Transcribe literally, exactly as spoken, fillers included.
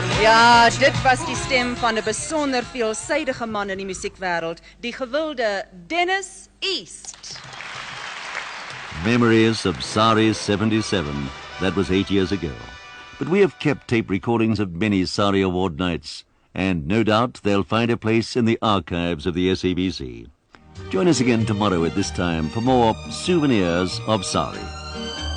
Ja, dit was die stem van 'n besonder veelsidige man in die musiekwêreld, die gewilde Dennis East. Memories of Sari seventy-seven. That was eight years ago. But we have kept tape recordings of many Sari Award nights, and no doubt they'll find a place in the archives of the S A B C. Join us again tomorrow at this time for more souvenirs of Sari.